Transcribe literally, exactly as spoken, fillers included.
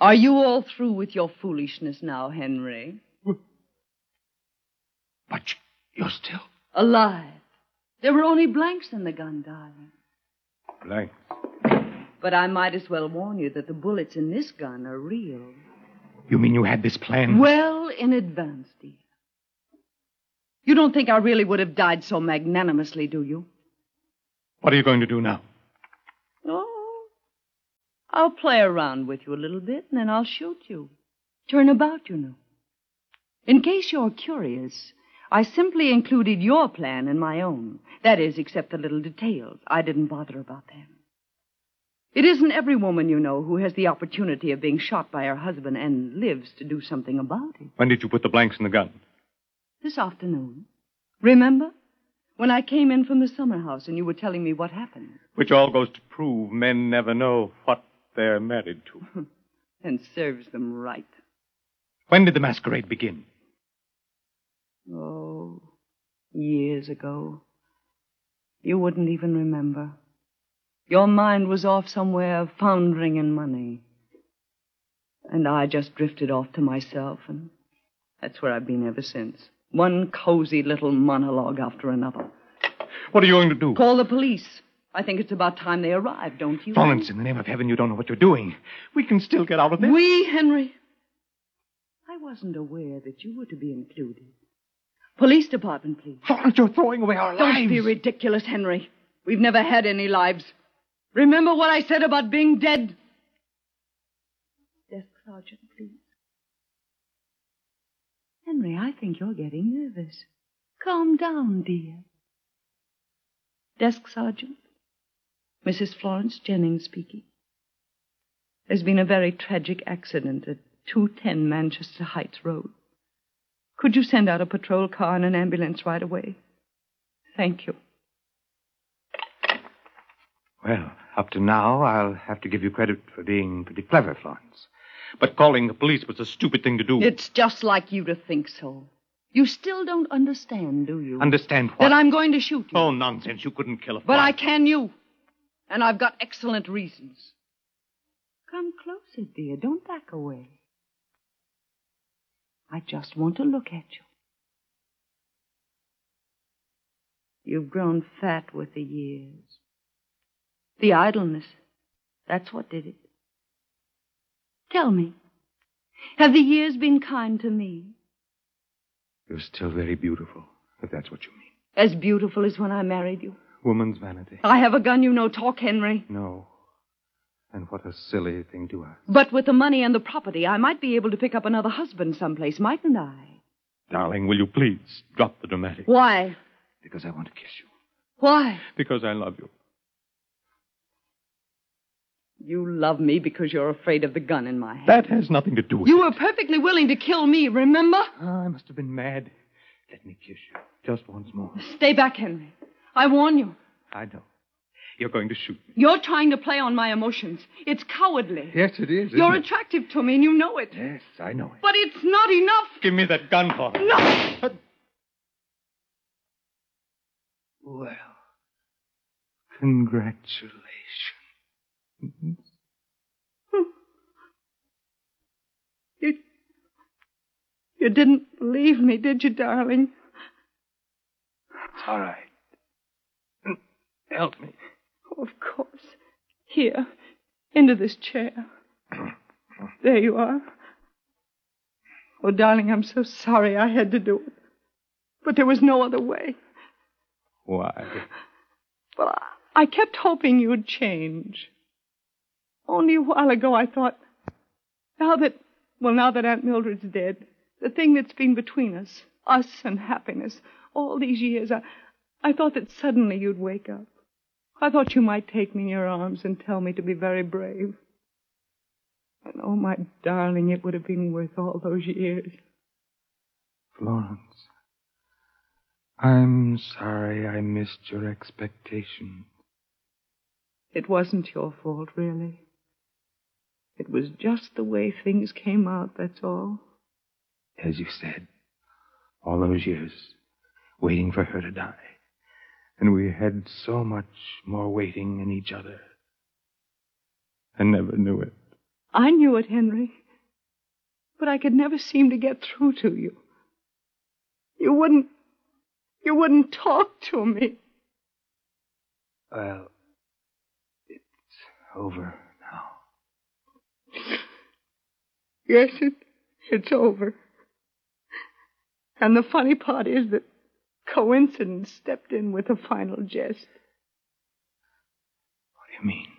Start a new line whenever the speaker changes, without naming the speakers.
Are you all through with your foolishness now, Henry?
But you're still...
Alive. There were only blanks in the gun, darling.
Blanks?
But I might as well warn you that the bullets in this gun are real.
You mean you had this plan?
Well in advance, dear. You don't think I really would have died so magnanimously, do you?
What are you going to do now?
Oh, I'll play around with you a little bit, and then I'll shoot you. Turn about, you know. In case you're curious, I simply included your plan in my own. That is, except the little details. I didn't bother about them. It isn't every woman, you know, who has the opportunity of being shot by her husband and lives to do something about it.
When did you put the blanks in the gun?
This afternoon. Remember? When I came in from the summer house and you were telling me what happened.
Which all goes to prove men never know what they're married to.
And serves them right.
When did the masquerade begin?
Oh, years ago. You wouldn't even remember. Your mind was off somewhere foundering in money. And I just drifted off to myself, and that's where I've been ever since. One cozy little monologue after another.
What are you going to do?
Call the police. I think it's about time they arrived, don't you?
Florence, in the name of heaven, you don't know what you're doing. We can still get out of this.
We, Henry? I wasn't aware that you were to be included. Police department, please.
Florence, you're throwing away our
Don't
lives.
be ridiculous, Henry. We've never had any lives. Remember what I said about being dead? Desk sergeant, please. Henry, I think you're getting nervous. Calm down, dear. Desk sergeant. Missus Florence Jennings speaking. There's been a very tragic accident at two ten Manchester Heights Road. Could you send out a patrol car and an ambulance right away? Thank you.
Well, up to now, I'll have to give you credit for being pretty clever, Florence. But calling the police was a stupid thing to do.
It's just like you to think so. You still don't understand, do you?
Understand what?
That I'm going to shoot you.
Oh, nonsense. You couldn't kill a fly.
But I can you. And I've got excellent reasons. Come closer, dear. Don't back away. I just want to look at you. You've grown fat with the years. The idleness. That's what did it. Tell me, have the years been kind to me?
You're still very beautiful, if that's what you mean.
As beautiful as when I married you.
Woman's vanity.
I have a gun, you know. Talk, Henry.
No. And what a silly thing to ask.
But with the money and the property, I might be able to pick up another husband someplace, mightn't I?
Darling, will you please drop the dramatic?
Why?
Because I want to kiss you.
Why?
Because I love you.
You love me because you're afraid of the gun in my hand.
That has nothing to do with
You
it.
were perfectly willing to kill me, remember?
Oh, I must have been mad. Let me kiss you. Just once more.
Stay back, Henry. I warn you.
I know. You're going to shoot me.
You're trying to play on my emotions. It's cowardly.
Yes, it is.
You're
it?
attractive to me, and you know it.
Yes, I know it.
But it's not enough.
Give me that gun, Paul.
No!
Well, congratulations.
You, you didn't believe me, did you, darling?
It's all right. Help me.
Oh, of course. Here, into this chair. There you are. Oh, darling, I'm so sorry I had to do it. But there was no other way.
Why?
Well, I, I kept hoping you'd change. Only a while ago I thought, now that, well, now that Aunt Mildred's dead, the thing that's been between us, us and happiness, all these years, I, I thought that suddenly you'd wake up. I thought you might take me in your arms and tell me to be very brave. And oh, my darling, it would have been worth all those years.
Florence, I'm sorry I missed your expectations.
It wasn't your fault, really. It was just the way things came out, that's all.
As you said, all those years, waiting for her to die. And we had so much more waiting in each other. I never knew it.
I knew it, Henry. But I could never seem to get through to you. You wouldn't... You wouldn't talk to me.
Well, it's over now.
Yes, it, it's over. And the funny part is that coincidence stepped in with a final jest.
What do you mean?